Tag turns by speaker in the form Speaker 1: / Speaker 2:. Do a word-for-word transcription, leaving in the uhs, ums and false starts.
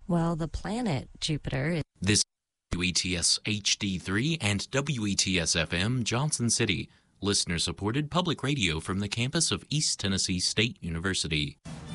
Speaker 1: Well, the planet Jupiter is...
Speaker 2: This is W E T S H D three and W E T S F M Johnson City, listener-supported public radio from the campus of East Tennessee State University.